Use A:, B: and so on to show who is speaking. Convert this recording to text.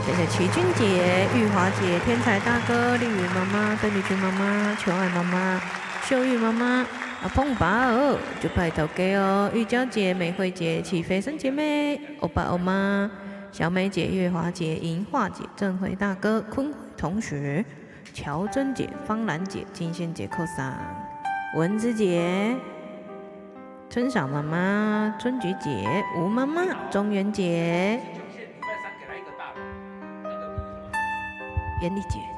A: 谢谢齐君姐、玉华姐、天才大哥、丽云妈妈、邓丽君妈妈、求爱妈妈、秀玉妈妈、阿碰爸哦，就拜托给哦，玉娇姐、美惠姐、起飞生姐妹、欧巴欧妈、小美姐、月华姐、银华姐、郑辉大哥、坤辉同学、乔珍姐、方兰姐、金仙姐扣上、蚊子姐。春嫂妈妈、春菊姐、吴妈妈、中元姐、严丽姐。